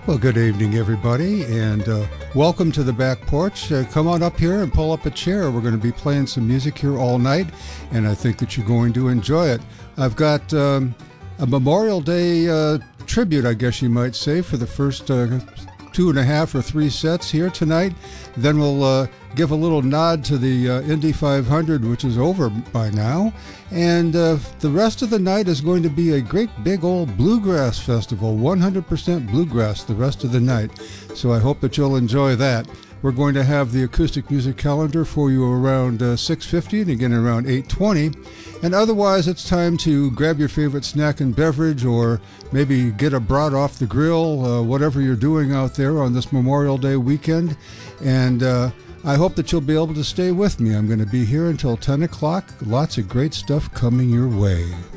Well, good evening, everybody, and welcome to the back porch. Come on up here and pull up a chair. We're going to be playing some music here all night, and I think that you're going to enjoy it. I've got a Memorial Day tribute, I guess you might say, for the first 2.5 or 3 sets here tonight. Then we'll give a little nod to the Indy 500, which is over by now. And the rest of the night is going to be a great big old bluegrass festival, 100% bluegrass the rest of the night. So I hope that you'll enjoy that. We're going to have the acoustic music calendar for you around 6:50 and again around 8:20. And otherwise, it's time to grab your favorite snack and beverage, or maybe get a brat off the grill, whatever you're doing out there on this Memorial Day weekend. And I hope that you'll be able to stay with me. I'm going to be here until 10 o'clock. Lots of great stuff coming your way.